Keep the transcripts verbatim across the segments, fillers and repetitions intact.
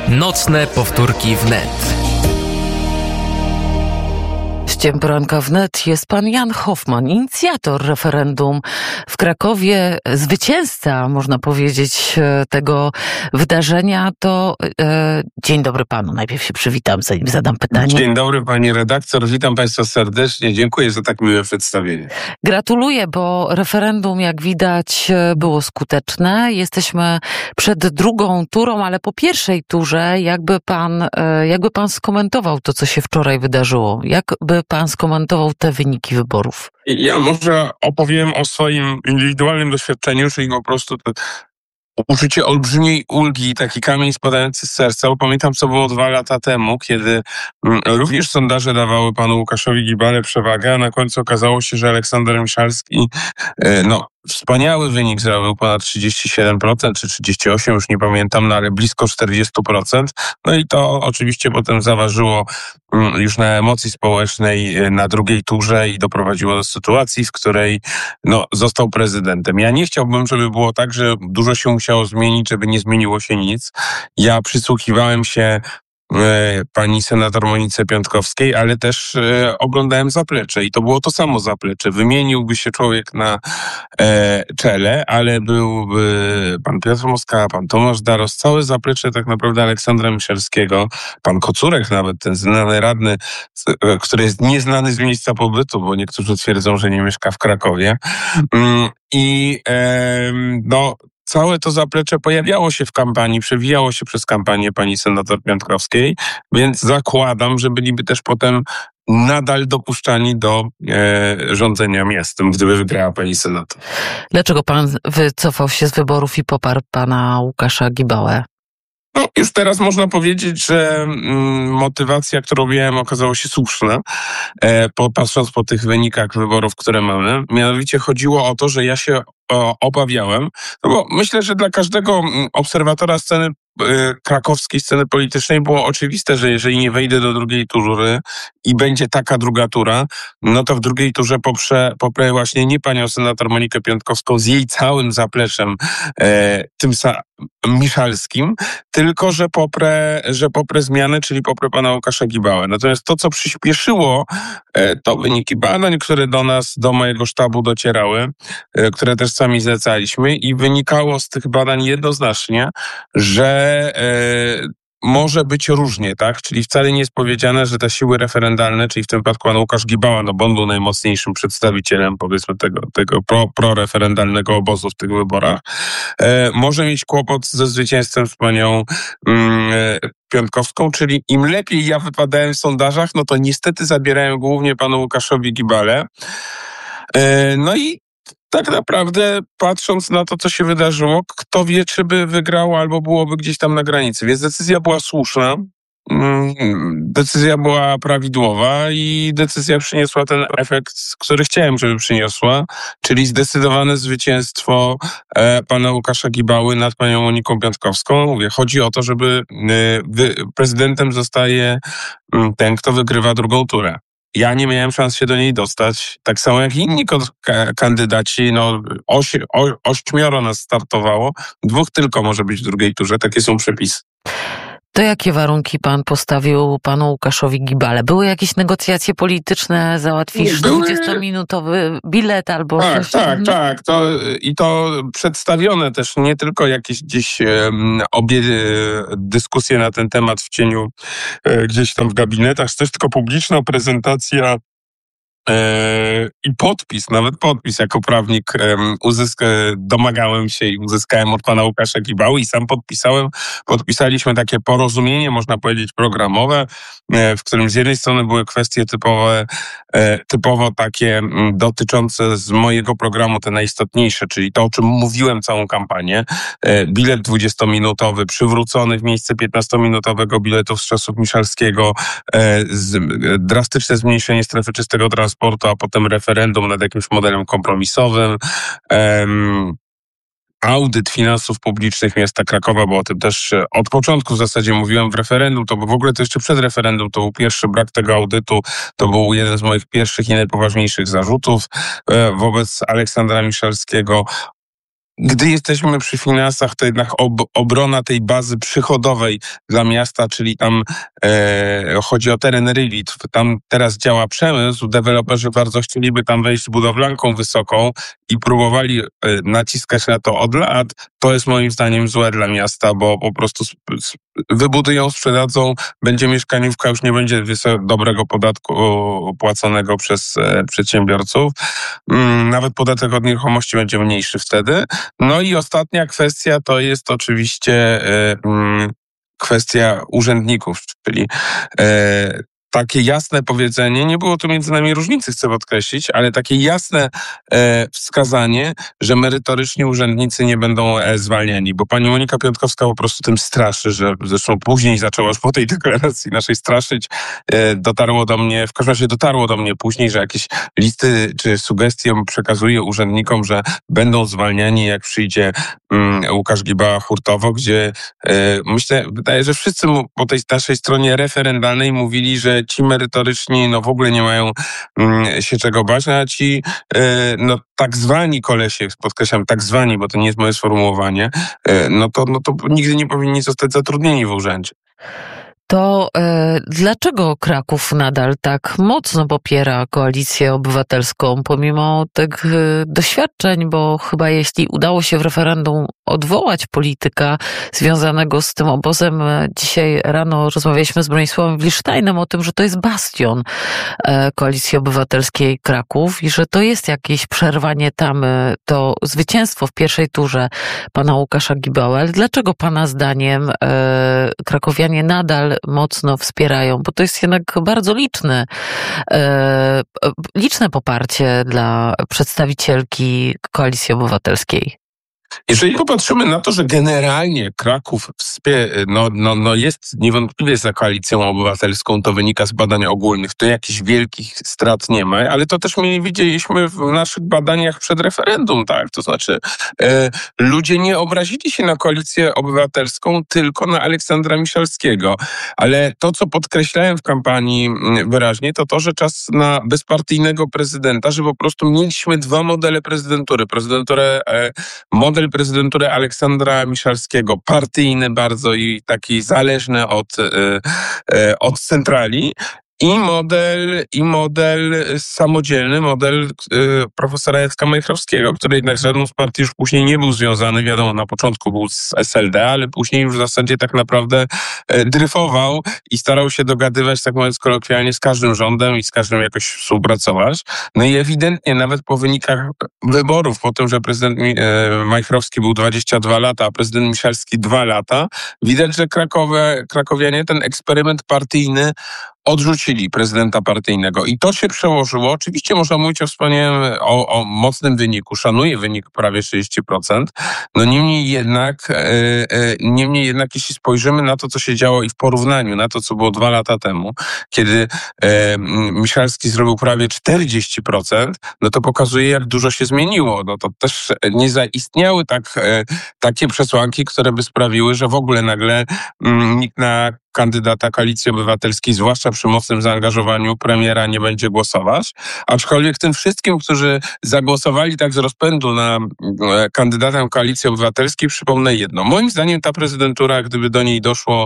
Nocne powtórki wnet. Gościem poranka wnet jest pan Jan Hoffman, inicjator referendum w Krakowie, zwycięzca, można powiedzieć, tego wydarzenia. To e, dzień dobry panu. Najpierw się przywitam, zanim zadam pytanie. Dzień dobry pani redaktor, witam państwa serdecznie. Dziękuję za tak miłe przedstawienie. Gratuluję, bo referendum, jak widać, było skuteczne. Jesteśmy przed drugą turą, ale po pierwszej turze jakby pan, jakby pan skomentował to, co się wczoraj wydarzyło? Jakby pan skomentował te wyniki wyborów? Ja może opowiem o swoim indywidualnym doświadczeniu, czyli po prostu to uczucie olbrzymiej ulgi, taki kamień spadający z serca, bo pamiętam, co było dwa lata temu, kiedy również sondaże dawały panu Łukaszowi Gibale przewagę, a na końcu okazało się, że Aleksander Miszalski, no, wspaniały wynik zrobił, ponad trzydzieści siedem procent czy trzydzieści osiem procent, już nie pamiętam, no ale blisko czterdzieści procent. No i to oczywiście potem zaważyło już na emocji społecznej na drugiej turze i doprowadziło do sytuacji, w której no, został prezydentem. Ja nie chciałbym, żeby było tak, że dużo się musiało zmienić, żeby nie zmieniło się nic. Ja przysłuchiwałem się pani senator Monice Piontkowskiej, ale też e, oglądałem zaplecze i to było to samo zaplecze. Wymieniłby się człowiek na e, czele, ale byłby pan Piotr Moskała, pan Tomasz Daros, całe zaplecze tak naprawdę Aleksandra Miszalskiego, pan Kocurek nawet, ten znany radny, e, który jest nieznany z miejsca pobytu, bo niektórzy twierdzą, że nie mieszka w Krakowie. Mm, I e, no całe to zaplecze pojawiało się w kampanii, przewijało się przez kampanię pani senator Piontkowskiej, więc zakładam, że byliby też potem nadal dopuszczani do e, rządzenia miastem, gdyby wygrała pani senator. Dlaczego pan wycofał się z wyborów i poparł pana Łukasza Gibałę? No, już teraz można powiedzieć, że mm, motywacja, którą miałem, okazała się słuszna, e, po, patrząc po tych wynikach wyborów, które mamy. Mianowicie chodziło o to, że ja się o, obawiałem, no bo myślę, że dla każdego obserwatora sceny krakowskiej sceny politycznej było oczywiste, że jeżeli nie wejdę do drugiej tury i będzie taka druga tura, no to w drugiej turze poprze, poprę właśnie nie panią senator Monikę Piontkowską z jej całym zapleczem e, tym sa- Miszalskim, tylko że poprę, że poprę zmianę, czyli poprę pana Łukasza Gibałę. Natomiast to, co przyspieszyło, e, to wyniki badań, które do nas, do mojego sztabu docierały, e, które też sami zlecaliśmy i wynikało z tych badań jednoznacznie, że E, może być różnie, tak? Czyli wcale nie jest powiedziane, że te siły referendalne, czyli w tym przypadku pan Łukasz Gibała, no bo on był najmocniejszym przedstawicielem, powiedzmy, tego, tego pro, proreferendalnego obozu w tych wyborach, e, może mieć kłopot ze zwycięstwem z panią mm, Piontkowską, czyli im lepiej ja wypadałem w sondażach, no to niestety zabierałem głównie panu Łukaszowi Gibale. E, no i tak naprawdę, patrząc na to, co się wydarzyło, kto wie, czy by wygrało, albo byłoby gdzieś tam na granicy. Więc decyzja była słuszna, decyzja była prawidłowa i decyzja przyniosła ten efekt, który chciałem, żeby przyniosła, czyli zdecydowane zwycięstwo e, pana Łukasza Gibały nad panią Moniką Piontkowską. Mówię, chodzi o to, żeby e, wy, prezydentem zostaje ten, kto wygrywa drugą turę. Ja nie miałem szans się do niej dostać, tak samo jak inni kandydaci, no oś, o, ośmioro nas startowało, dwóch tylko może być w drugiej turze, takie są przepisy. To jakie warunki pan postawił panu Łukaszowi Gibale? Były jakieś negocjacje polityczne, załatwisz Były... dwudziestominutowy bilet albo tak, coś? Tak, tak, to, i to przedstawione też nie tylko jakieś gdzieś um, obie dyskusje na ten temat w cieniu e, gdzieś tam w gabinetach, to jest tylko publiczna prezentacja i podpis, nawet podpis jako prawnik uzysk- domagałem się i uzyskałem od pana Łukasza Gibały i sam podpisałem. Podpisaliśmy takie porozumienie, można powiedzieć programowe, w którym z jednej strony były kwestie typowe, typowo takie dotyczące z mojego programu te najistotniejsze, czyli to, o czym mówiłem całą kampanię. Bilet dwudziestominutowy przywrócony w miejsce piętnastominutowego biletu z czasów Miszalskiego, drastyczne zmniejszenie strefy czystego transportu, a potem referendum nad jakimś modelem kompromisowym. Um, audyt finansów publicznych miasta Krakowa, bo o tym też od początku w zasadzie mówiłem w referendum, to w ogóle to jeszcze przed referendum, to był pierwszy brak tego audytu, to był jeden z moich pierwszych i najpoważniejszych zarzutów wobec Aleksandra Miszalskiego. Gdy jesteśmy przy finansach, to jednak ob- obrona tej bazy przychodowej dla miasta, czyli tam e, chodzi o teren Rylit. Tam teraz działa przemysł, deweloperzy bardzo chcieliby tam wejść z budowlanką wysoką i próbowali e, naciskać na to od lat. To jest moim zdaniem złe dla miasta, bo po prostu sp- sp- wybudują, sprzedadzą, będzie mieszkaniówka, już nie będzie wysoko dobrego podatku płaconego przez e, przedsiębiorców. Mm, nawet podatek od nieruchomości będzie mniejszy wtedy. No i ostatnia kwestia to jest oczywiście e, mm, kwestia urzędników, czyli e, takie jasne powiedzenie, nie było tu między nami różnicy, chcę podkreślić, ale takie jasne e, wskazanie, że merytoryczni urzędnicy nie będą e, zwalniani, bo pani Monika Piątkowska po prostu tym straszy, że zresztą później zaczęła już po tej deklaracji naszej straszyć, e, dotarło do mnie, w każdym razie dotarło do mnie później, że jakieś listy czy sugestie przekazuje urzędnikom, że będą zwalniani, jak przyjdzie mm, Łukasz Gibała-Hurtowo, gdzie e, myślę, wydaje, że wszyscy mu po tej naszej stronie referendalnej mówili, że ci merytoryczni no w ogóle nie mają mm, się czego bać, a ci e, no tak zwani kolesie, podkreślam tak zwani, bo to nie jest moje sformułowanie, e, no, to, no to nigdy nie powinni zostać zatrudnieni w urzędzie. To e, dlaczego Kraków nadal tak mocno popiera Koalicję Obywatelską, pomimo tych e, doświadczeń, bo chyba jeśli udało się w referendum odwołać polityka związanego z tym obozem, e, dzisiaj rano rozmawialiśmy z Bronisławem Wilsztajnem o tym, że to jest bastion e, Koalicji Obywatelskiej Kraków i że to jest jakieś przerwanie tamy, to zwycięstwo w pierwszej turze pana Łukasza Gibały. Ale dlaczego pana zdaniem e, krakowianie nadal mocno wspierają, bo to jest jednak bardzo liczne, e, liczne poparcie dla przedstawicielki Koalicji Obywatelskiej. Jeżeli popatrzymy na to, że generalnie Kraków wspie- no, no, no jest niewątpliwie za Koalicją Obywatelską, to wynika z badań ogólnych, to jakichś wielkich strat nie ma, ale to też my widzieliśmy w naszych badaniach przed referendum, tak? To znaczy e, ludzie nie obrazili się na Koalicję Obywatelską, tylko na Aleksandra Miszalskiego. Ale to, co podkreślałem w kampanii wyraźnie, to to, że czas na bezpartyjnego prezydenta, że po prostu mieliśmy dwa modele prezydentury. Prezydenturę e, model prezydentury Aleksandra Miszalskiego, partyjny bardzo i taki zależny od, e, od centrali. I model, i model samodzielny, model y, profesora Jacka Majchrowskiego, który jednak z żadną z partii już później nie był związany. Wiadomo, na początku był z S L D, ale później już w zasadzie tak naprawdę y, dryfował i starał się dogadywać, tak mówiąc kolokwialnie, z każdym rządem i z każdym jakoś współpracować. No i ewidentnie nawet po wynikach wyborów, po tym, że prezydent y, Majchrowski był dwadzieścia dwa lata, a prezydent Miszalski dwa lata, widać, że Krakowe, krakowianie ten eksperyment partyjny odrzucili prezydenta partyjnego i to się przełożyło. Oczywiście można mówić o wspaniałym, o, o mocnym wyniku. Szanuję wynik prawie trzydzieści procent. No niemniej jednak, e, e, niemniej jednak, jeśli spojrzymy na to, co się działo i w porównaniu na to, co było dwa lata temu, kiedy e, Miszalski zrobił prawie czterdzieści procent, no to pokazuje, jak dużo się zmieniło. No to też nie zaistniały tak, e, takie przesłanki, które by sprawiły, że w ogóle nagle m, nikt na kandydata Koalicji Obywatelskiej, zwłaszcza przy mocnym zaangażowaniu premiera, nie będzie głosować. Aczkolwiek tym wszystkim, którzy zagłosowali tak z rozpędu na kandydatem Koalicji Obywatelskiej, przypomnę jedno. Moim zdaniem ta prezydentura, gdyby do niej doszło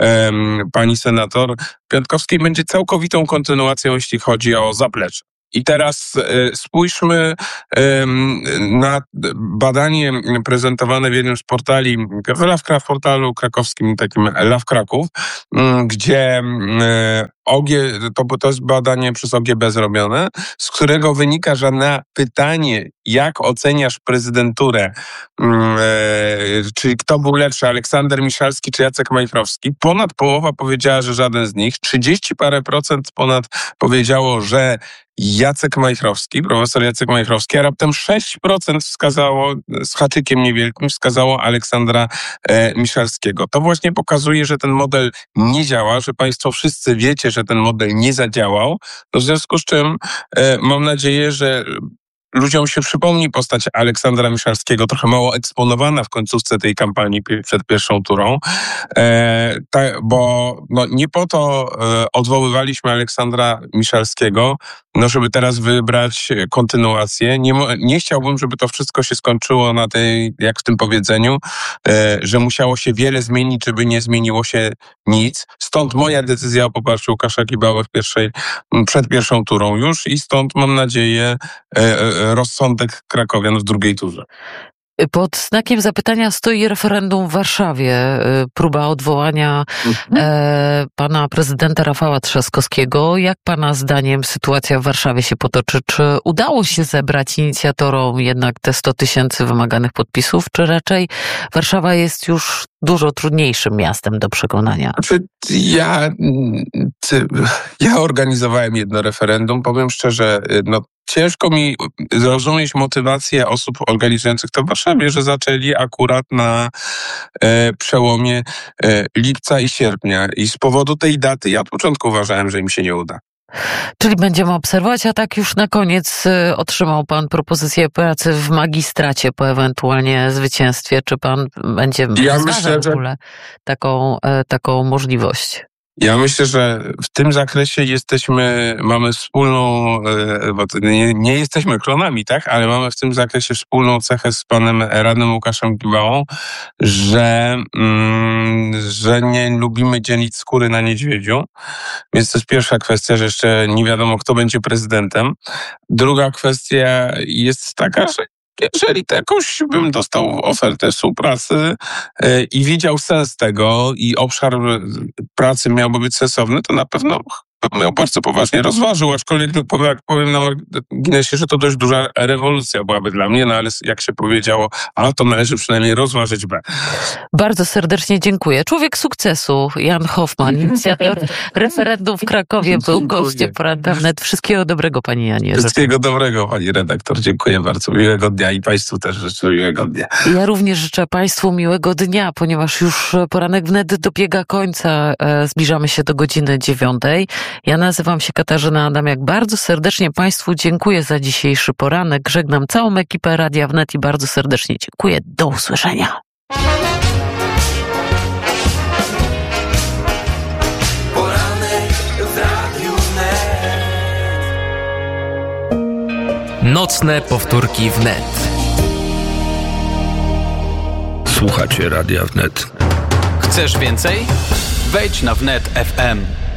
um, pani senator Piątkowskiej, będzie całkowitą kontynuacją, jeśli chodzi o zaplecze. I teraz e, spójrzmy e, na badanie prezentowane w jednym z portali, w Lawcraft, portalu krakowskim, takim Law Kraków, m, gdzie e, O G, to, to jest badanie przez O G B zrobione, z którego wynika, że na pytanie, jak oceniasz prezydenturę, m, e, czyli kto był lepszy, Aleksander Miszalski czy Jacek Majchrowski, ponad połowa powiedziała, że żaden z nich, trzydzieści parę procent ponad powiedziało, że Jacek Majchrowski, profesor Jacek Majchrowski, a raptem sześć procent wskazało, z haczykiem niewielkim, wskazało Aleksandra e, Miszalskiego. To właśnie pokazuje, że ten model nie działa, że państwo wszyscy wiecie, że ten model nie zadziałał. No w związku z czym e, mam nadzieję, że ludziom się przypomni postać Aleksandra Miszalskiego, trochę mało eksponowana w końcówce tej kampanii przed pierwszą turą, e, ta, bo no, nie po to e, odwoływaliśmy Aleksandra Miszalskiego, no żeby teraz wybrać kontynuację. Nie, nie chciałbym, żeby to wszystko się skończyło na tej, jak w tym powiedzeniu, e, że musiało się wiele zmienić, żeby nie zmieniło się nic. Stąd moja decyzja o poparciu Łukasza Kibały w pierwszej, przed pierwszą turą już i stąd mam nadzieję e, rozsądek krakowian w drugiej turze. Pod znakiem zapytania stoi referendum w Warszawie. Próba odwołania mhm. e, pana prezydenta Rafała Trzaskowskiego. Jak pana zdaniem sytuacja w Warszawie się potoczy? Czy udało się zebrać inicjatorom jednak te sto tysięcy wymaganych podpisów, czy raczej Warszawa jest już dużo trudniejszym miastem do przekonania? Znaczy, ja, ja organizowałem jedno referendum. Powiem szczerze, no ciężko mi zrozumieć motywację osób organizujących to w Warszawie, że zaczęli akurat na e, przełomie e, lipca i sierpnia. I z powodu tej daty ja od początku uważałem, że im się nie uda. Czyli będziemy obserwować, a tak już na koniec y, otrzymał pan propozycję pracy w magistracie po ewentualnie zwycięstwie. Czy pan będzie ja myślę, w ogóle że... taką, y, taką możliwość? Ja myślę, że w tym zakresie jesteśmy, mamy wspólną, bo nie, nie jesteśmy klonami, tak? Ale mamy w tym zakresie wspólną cechę z panem radnym Łukaszem Kibałą, że, mm, że nie lubimy dzielić skóry na niedźwiedziu. Więc to jest pierwsza kwestia, że jeszcze nie wiadomo, kto będzie prezydentem. Druga kwestia jest taka, że jeżeli to jakąś bym dostał ofertę współpracy yy, i widział sens tego i obszar pracy miałby być sensowny, to na pewno bym ją bardzo poważnie rozważył, aczkolwiek jak powiem na marginesie, że to dość duża rewolucja byłaby dla mnie, no ale jak się powiedziało, a to należy przynajmniej rozważyć B. Bardzo serdecznie dziękuję. Człowiek sukcesu, Jan Hoffman, inicjator referendum w Krakowie, był gościem Poranka Wnet. Wszystkiego dobrego, pani Janie. Wszystkiego dobrego, pani redaktor. Dziękuję bardzo. Miłego dnia i państwu też życzę miłego dnia. Ja również życzę państwu miłego dnia, ponieważ już Poranek Wnet dobiega końca. Zbliżamy się do godziny dziewiątej. Ja nazywam się Katarzyna Adamiak. Bardzo serdecznie państwu dziękuję za dzisiejszy poranek. Żegnam całą ekipę Radia Wnet i bardzo serdecznie dziękuję. Do usłyszenia. Poranek w Radiu Wnet. Nocne powtórki wnet. Słuchacie Radia Wnet. Chcesz więcej? Wejdź na wnet kropka f m.